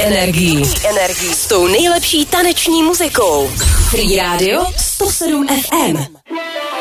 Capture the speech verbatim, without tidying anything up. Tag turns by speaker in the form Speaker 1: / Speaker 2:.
Speaker 1: energií. energií. S tou nejlepší taneční muzikou. Free Radio sto sedm ef em.